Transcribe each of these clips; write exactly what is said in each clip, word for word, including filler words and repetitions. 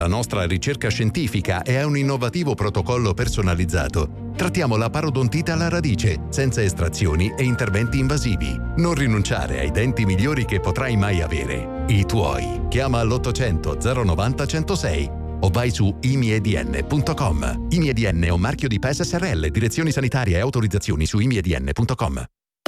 La nostra ricerca scientifica è un innovativo protocollo personalizzato. Trattiamo la parodontite alla radice, senza estrazioni e interventi invasivi. Non rinunciare ai denti migliori che potrai mai avere. I tuoi. Chiama all'ottocento zero novanta centosei o vai su i m i e d n punto com. I M I E D N è un marchio di P E S S R L, direzioni sanitarie e autorizzazioni su i m i e d n punto com.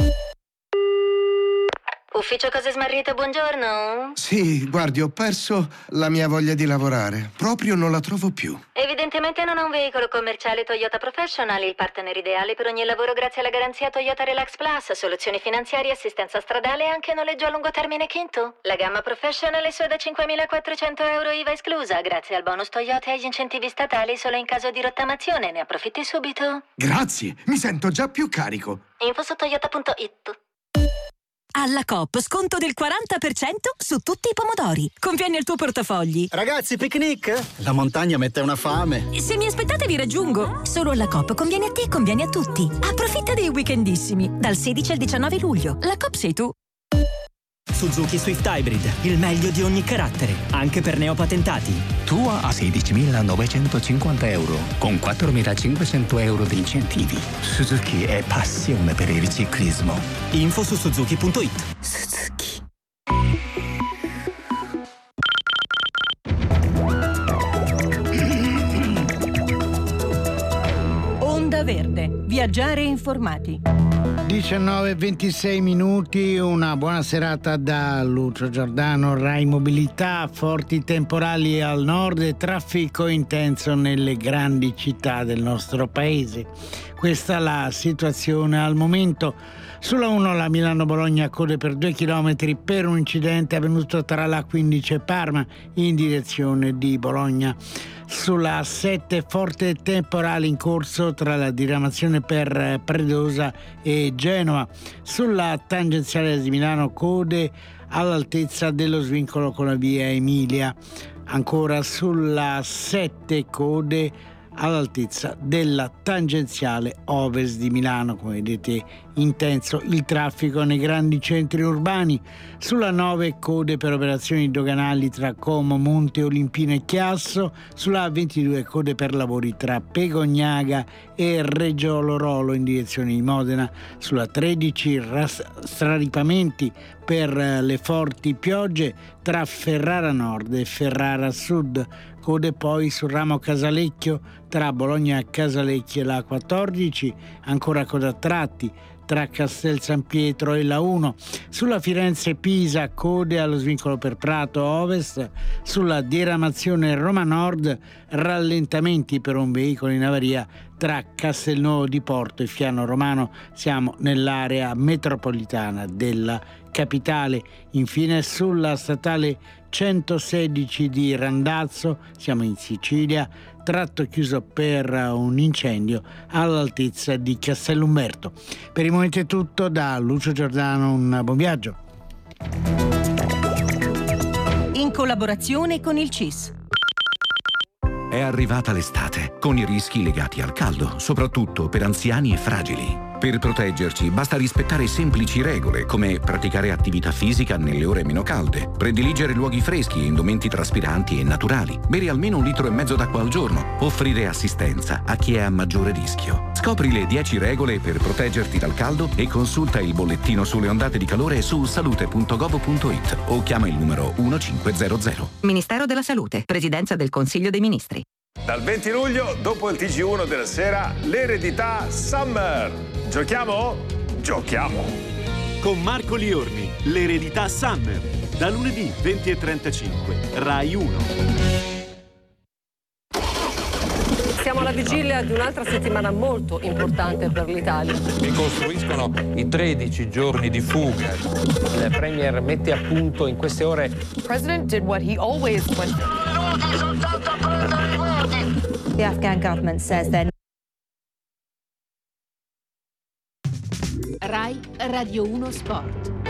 Ufficio Cose Smarrite, buongiorno. Sì, guardi, ho perso la mia voglia di lavorare. Proprio non la trovo più. Evidentemente non ha un veicolo commerciale Toyota Professional, il partner ideale per ogni lavoro grazie alla garanzia Toyota Relax Plus, soluzioni finanziarie, assistenza stradale e anche noleggio a lungo termine Kinto. La gamma Professional è sua da cinquemilaquattrocento euro I V A esclusa, grazie al bonus Toyota e agli incentivi statali solo in caso di rottamazione. Ne approfitti subito. Grazie, mi sento già più carico. Info su toyota punto it. Alla Coop sconto del quaranta per cento su tutti i pomodori. Conviene al tuo portafogli. Ragazzi, picnic? La montagna mette una fame. Se mi aspettate vi raggiungo. Solo alla Coop conviene a te e conviene a tutti. Approfitta dei weekendissimi. Dal sedici al diciannove luglio. La Coop sei tu. Suzuki Swift Hybrid, il meglio di ogni carattere, anche per neopatentati. Tua a sedicimilanovecentocinquanta euro, con quattromilacinquecento euro di incentivi. Suzuki è passione per il ciclismo. Info su suzuki punto it. Suzuki. Onda Verde, viaggiare informati. diciannove e ventisei minuti, una buona serata da Lucio Giordano. Rai Mobilità, forti temporali al nord e traffico intenso nelle grandi città del nostro paese. Questa è la situazione al momento. Sulla uno la Milano-Bologna code per due chilometri per un incidente avvenuto tra la quindici e Parma in direzione di Bologna. Sulla A sette forte temporale in corso tra la diramazione per Predosa e Genova. Sulla tangenziale di Milano code all'altezza dello svincolo con la via Emilia. Ancora sulla sette code all'altezza della tangenziale ovest di Milano. Come vedete, intenso il traffico nei grandi centri urbani. Sulla nove code per operazioni doganali tra Como, Monte Olimpino e Chiasso. Sulla ventidue code per lavori tra Pegognaga e Reggio Lorolo in direzione di Modena. Sulla tredici straripamenti per le forti piogge tra Ferrara Nord e Ferrara Sud. Code poi sul ramo Casalecchio tra Bologna Casalecchio e la quattordici, ancora coda a tratti tra Castel San Pietro e la uno. Sulla Firenze-Pisa code allo svincolo per Prato Ovest. Sulla diramazione Roma Nord rallentamenti per un veicolo in avaria tra Castelnuovo di Porto e Fiano Romano. Siamo nell'area metropolitana della capitale. Infine sulla statale centosedici di Randazzo, siamo in Sicilia, tratto chiuso per un incendio all'altezza di Castellumberto. Per il momento è tutto, da Lucio Giordano un buon viaggio. In collaborazione con il C I S. È arrivata l'estate, con i rischi legati al caldo, soprattutto per anziani e fragili. Per proteggerci basta rispettare semplici regole, come praticare attività fisica nelle ore meno calde, prediligere luoghi freschi e indumenti traspiranti e naturali, bere almeno un litro e mezzo d'acqua al giorno, offrire assistenza a chi è a maggiore rischio. Scopri le dieci regole per proteggerti dal caldo e consulta il bollettino sulle ondate di calore su salute punto gov punto it o chiama il numero uno cinque zero zero. Ministero della Salute, Presidenza del Consiglio dei Ministri. Dal venti luglio, dopo il T G uno della sera, l'eredità Summer. Giochiamo? Giochiamo! Con Marco Liorni, l'eredità Summer. Da lunedì venti e trentacinque, Rai uno. Siamo alla vigilia di un'altra settimana molto importante per l'Italia. Ricostruiscono i tredici giorni di fuga. Il Premier mette a punto in queste ore. The President did what he always went. The Afghan government says they're Rai Radio uno Sport.